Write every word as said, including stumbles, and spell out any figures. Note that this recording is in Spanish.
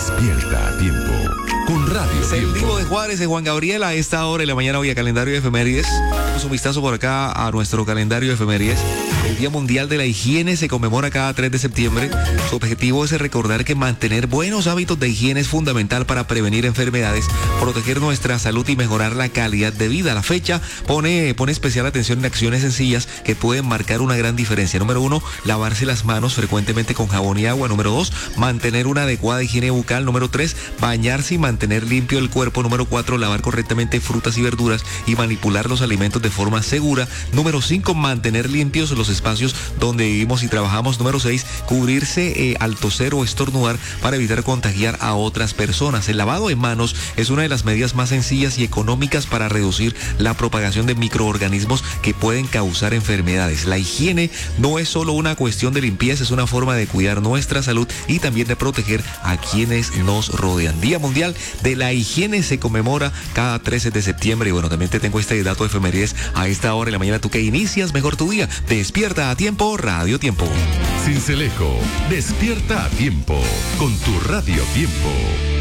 Despierta a tiempo con Radio Es el Tiempo. Divo de Juárez, de Juan Gabriel, a esta hora de la mañana hoy a calendario de efemérides. Damos un vistazo por acá a nuestro calendario de efemérides. El Día Mundial de la Higiene se conmemora cada tres de septiembre. Su objetivo es recordar que mantener buenos hábitos de higiene es fundamental para prevenir enfermedades, proteger nuestra salud y mejorar la calidad de vida. La fecha pone, pone especial atención en acciones sencillas que pueden marcar una gran diferencia. Número uno, lavarse las manos frecuentemente con jabón y agua. Número dos, mantener una adecuada higiene bucal. Número tres, bañarse y mantener limpio el cuerpo. Número cuatro, lavar correctamente frutas y verduras y manipular los alimentos de forma segura. Número cinco, mantener limpios los espacios donde vivimos y trabajamos. Número seis, cubrirse eh, al toser o estornudar para evitar contagiar a otras personas. El lavado de manos es una de las medidas más sencillas y económicas para reducir la propagación de microorganismos que pueden causar enfermedades. La higiene no es solo una cuestión de limpieza, es una forma de cuidar nuestra salud y también de proteger a quienes nos rodean. Día Mundial de la Higiene se conmemora cada trece de septiembre. Y bueno, también te tengo este dato de efemérides a esta hora de la mañana. Tú que inicias mejor tu día. Despierta a tiempo, Radio Tiempo. Cincelejo, despierta a tiempo con tu Radio Tiempo.